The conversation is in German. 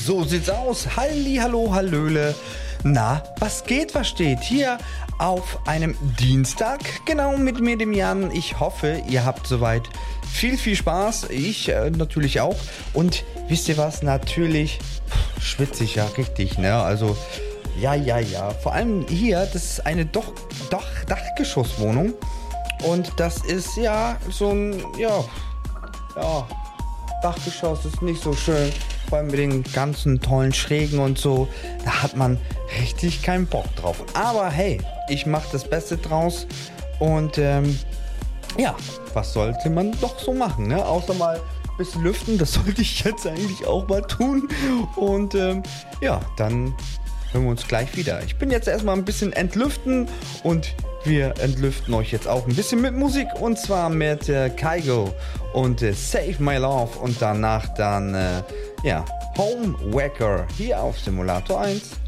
So sieht's aus. Hallo, hallöle. Na, was geht, was steht? Hier auf einem Dienstag, genau mit mir, dem Jan. Ich hoffe, ihr habt soweit viel Spaß. Ich natürlich auch. Und wisst ihr was? Natürlich schwitze ich ja richtig, ne? Also, ja. Vor allem hier, das ist eine Dachgeschosswohnung. Und das ist ja so ein, Dachgeschoss ist nicht so schön. Vor allem mit den ganzen tollen Schrägen und so. Da hat man richtig keinen Bock drauf. Aber hey, ich mache das Beste draus. Und was sollte man doch so machen, ne? Außer mal ein bisschen lüften. Das sollte ich jetzt eigentlich auch mal tun. Und dann hören wir uns gleich wieder. Ich bin jetzt erstmal ein bisschen entlüften. Und wir entlüften euch jetzt auch ein bisschen mit Musik. Und zwar mit Kygo und Save My Love. Und danach dann Homewaker hier auf Simulator 1.